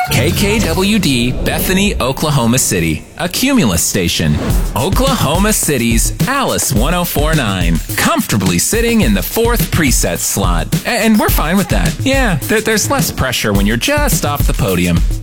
KKWD, Bethany, Oklahoma City, a Cumulus station. Oklahoma City's Alice 1049, comfortably sitting in the 4th preset slot. And we're fine with that. Yeah, there's less pressure when you're just off the podium.